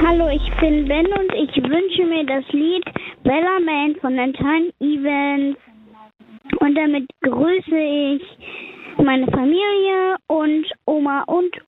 Hallo, ich bin Ben und ich wünsche mir das Lied Bella Man von den Time Events. Und damit grüße ich meine Familie und Oma und